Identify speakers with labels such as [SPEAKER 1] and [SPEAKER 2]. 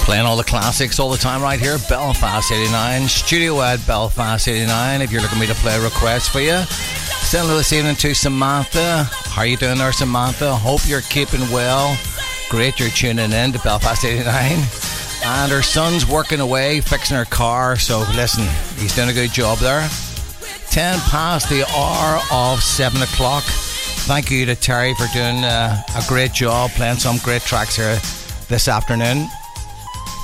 [SPEAKER 1] Playing all the classics all the time right here. Belfast 89, studio at Belfast 89. If you're looking for me to play requests for you, send it this evening to Samantha. How are you doing there, Samantha? Hope you're keeping well. Great, you're tuning in to Belfast 89. And her son's working away, fixing her car. So listen, he's doing a good job there. 10 past the hour of 7 o'clock. Thank you to Terry for doing a great job, playing some great tracks here this afternoon.